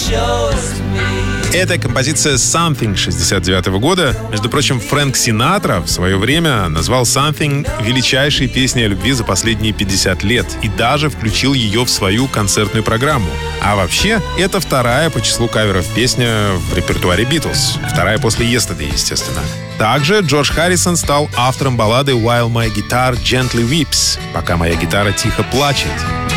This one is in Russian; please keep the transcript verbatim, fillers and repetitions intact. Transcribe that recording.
Это композиция «Something» шестьдесят девятого года. Между прочим, Фрэнк Синатра в свое время назвал «Something» величайшей песней о любви за последние пятьдесят лет и даже включил ее в свою концертную программу. А вообще, это вторая по числу каверов песня в репертуаре «Битлз». Вторая после «Yesterday», естественно. Также Джордж Харрисон стал автором баллады «While my guitar gently weeps» — «Пока моя гитара тихо плачет».